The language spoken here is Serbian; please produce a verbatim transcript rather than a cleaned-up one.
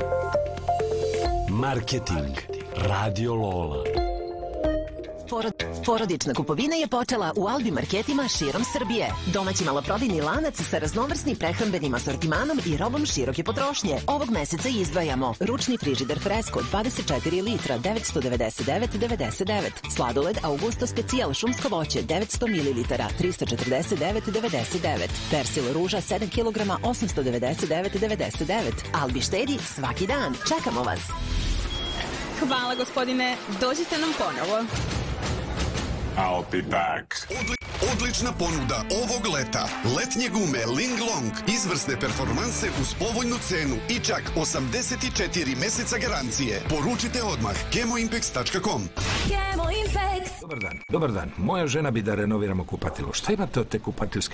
Marketing. Radio Lola. Porod, porodična kupovina je počela u Albi marketima širom Srbije. Domaći maloprodajni lanac sa raznovrsnim prehrambenim asortimanom i robom široke potrošnje. Ovog meseca izdvajamo ručni frižider Fresco dvadeset četiri litra devetsto devedeset devet devedeset devet, sladoled Augusto Specijal šumsko voće devetsto mililitara trista četrdeset devet devedeset devet, persil ruža sedam kilograma osamsto devedeset devet devedeset devet. Albi štedi svaki dan. Čekamo vas. Hvala gospodine, dođite nam ponovo. I'll be back. Odli, odlična ponuda ovog leta. Letnje gume Ling Long. Izvrsne performanse uz povoljnu cenu i čak osamdeset četiri meseca garancije. Poručite odmah kemoimpex tačka com. Kemoimpex. Dobar dan, dobar dan. Moja žena bi da renoviramo kupatilo. Šta imate od te kupatilske